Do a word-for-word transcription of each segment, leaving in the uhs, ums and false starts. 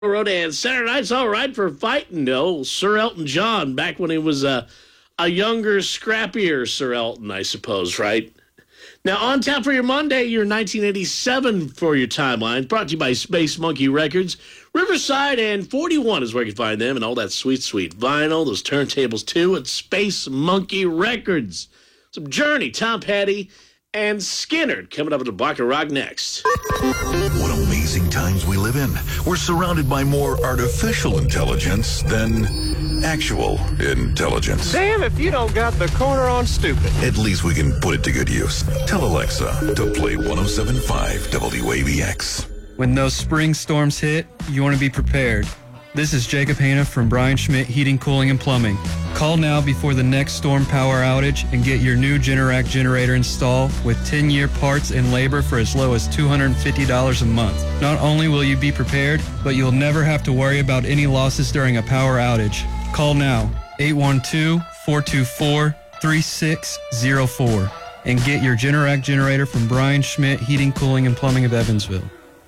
Road and Saturday night's all right for fighting. No, Sir Elton John, back when he was a, a younger, scrappier Sir Elton, I suppose, right? Now, on tap for your Monday, your nineteen eighty-seven for your timeline, brought to you by Space Monkey Records. Riverside and forty-one is where you can find them, and all that sweet, sweet vinyl, those turntables too, at Space Monkey Records. Some Journey, Tom Petty, and Skynyrd coming up at the Block of Rock next. What amazing times we live in. We're surrounded by more artificial intelligence than actual intelligence. Damn if you don't got the corner on stupid. At least we can put it to good use. Tell Alexa to play one oh seven point five W A B X. When those spring storms hit, you want to be prepared. This is Jacob Hanna from Brian Schmidt Heating, Cooling, and Plumbing. Call now before the next storm power outage and get your new Generac generator installed with ten-year parts and labor for as low as two hundred fifty dollars a month. Not only will you be prepared, but you'll never have to worry about any losses during a power outage. Call now, eight one two, four two four, three six zero four, and get your Generac generator from Brian Schmidt Heating, Cooling, and Plumbing of Evansville.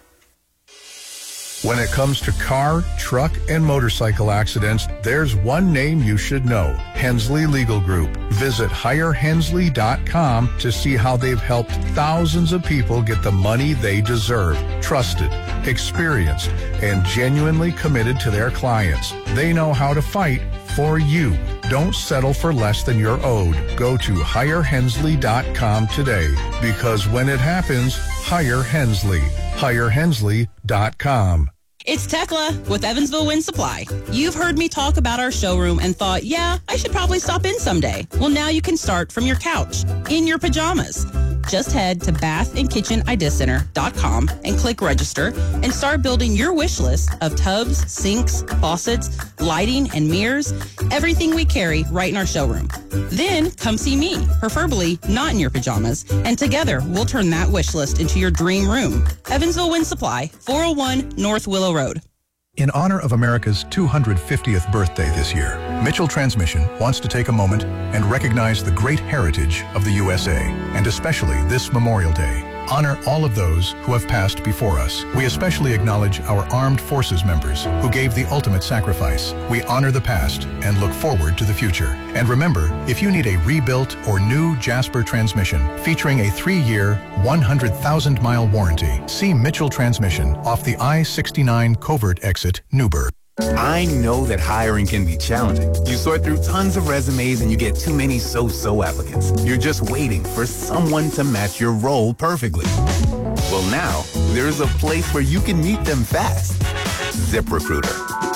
When it comes to car, truck, and motorcycle accidents, there's one name you should know, Hensley Legal Group. Visit hire hensley dot com to see how they've helped thousands of people get the money they deserve. Trusted, experienced, and genuinely committed to their clients. They know how to fight for you. Don't settle for less than you're owed. Go to hire hensley dot com today, because when it happens, hire Hensley. hire hensley dot com. It's Tekla with Evansville Wind Supply. You've heard me talk about our showroom and thought, yeah, I should probably stop in someday. Well, now you can start from your couch, in your pajamas. Just head to bath and kitchen idea center dot com and click register and start building your wish list of tubs, sinks, faucets, lighting, and mirrors, everything we carry right in our showroom. Then come see me, preferably not in your pajamas, and together we'll turn that wish list into your dream room. Evansville Wind Supply, four oh one North Willow Road. In honor of America's two hundred fiftieth birthday this year, Mitchell Transmission wants to take a moment and recognize the great heritage of the U S A, and especially this Memorial Day. Honor all of those who have passed before us. We especially acknowledge our armed forces members who gave the ultimate sacrifice. We honor the past and look forward to the future. And remember, if you need a rebuilt or new Jasper transmission featuring a three-year, one hundred thousand mile warranty, see Mitchell Transmission off the I sixty-nine Covert Exit, Newburgh. I know that hiring can be challenging. You sort through tons of resumes and you get too many so-so applicants. You're just waiting for someone to match your role perfectly. Well, now, there's a place where you can meet them fast. ZipRecruiter.